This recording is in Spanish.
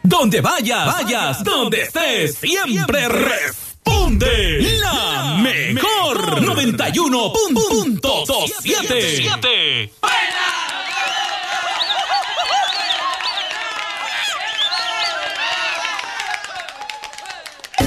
Donde vayas, donde estés, siempre responde la mejor 91.7.